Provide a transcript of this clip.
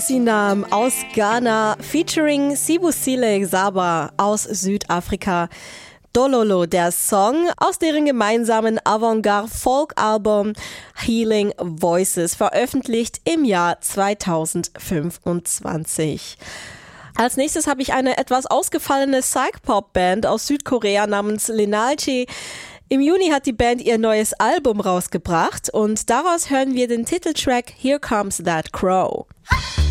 Sinam aus Ghana featuring Sibusile Xaba aus Südafrika. Dololo, der Song aus deren gemeinsamen Avantgarde-Folk-Album Healing Voices, veröffentlicht im Jahr 2025. Als nächstes habe ich eine etwas ausgefallene Psych-Pop-Band aus Südkorea namens Lenalchi. Im Juni hat die Band ihr neues Album rausgebracht und daraus hören wir den Titeltrack Here Comes That Crow.